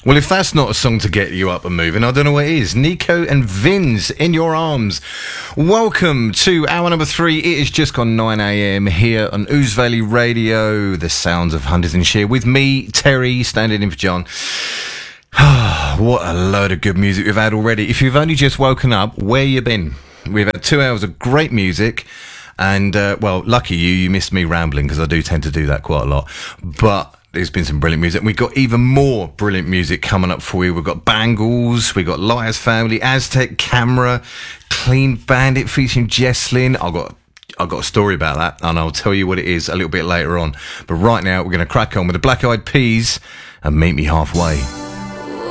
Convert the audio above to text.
Well, if that's not a song to get you up and moving, I don't know what is. Nico and Vinz, In Your Arms. Welcome to hour number 3. It is just gone 9 a.m. here on Ouse Valley Radio, the sounds of Huntersonshire, with me, Terry, standing in for John. What a load of good music we've had already. If you've only just woken up, where you been? We've had 2 hours of great music. And, well, lucky you missed me rambling, because I do tend to do that quite a lot. But there's been some brilliant music. We've got even more brilliant music coming up for you. We've got Bangles, we've got Liars Family, Aztec Camera, Clean Bandit featuring Jesslyn. I've got a story about that, and I'll tell you what it is a little bit later on. But right now, we're going to crack on with the Black Eyed Peas and Meet Me Halfway.